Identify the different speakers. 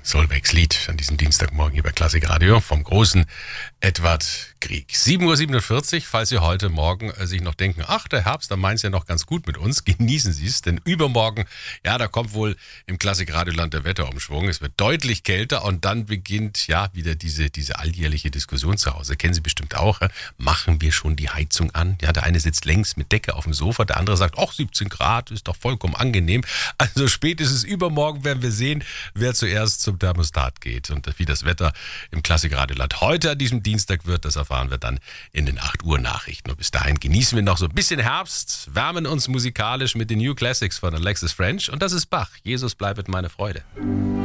Speaker 1: Solveigs Lied an diesem Dienstagmorgen hier bei Klassik Radio vom großen Edward Grieg. 7:47 Uhr, falls Sie heute Morgen sich noch denken, ach, der Herbst, da meint es ja noch ganz gut mit uns, genießen Sie es, denn übermorgen, ja, da kommt wohl im Klassik Radioland der Wetterumschwung. Es wird deutlich kälter und dann beginnt ja wieder diese alljährliche Diskussion zu Hause. Kennen Sie bestimmt auch, machen wir schon die Heizung an? Ja, der eine sitzt längs mit Decke auf dem Sofa, der andere sagt, ach, 17 Grad ist doch vollkommen angenehm. Also spätestens übermorgen werden wir sehen, wer zuerst zum Thermostat geht. Und wie das Wetter im Klassik Radioland heute an diesem Dienstag wird, das erfahren wir dann in den 8 Uhr Nachrichten. Und bis dahin genießen wir noch so ein bisschen Herbst, wärmen uns musikalisch mit den New Classics von Alexis French. Und das ist Bach. Jesus bleibet meine Freude.